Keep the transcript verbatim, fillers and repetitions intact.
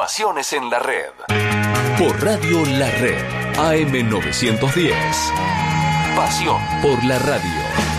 Estaciones en la red. Por Radio La Red, A M novecientos diez. Pasión por la radio.